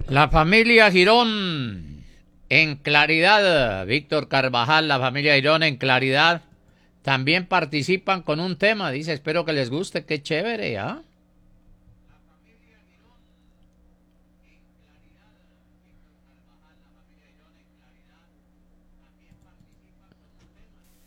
La familia Girón en Claridad, Víctor Carvajal, la familia Girón en Claridad, también participan con un tema. Dice, espero que les guste, qué chévere, ¿ah?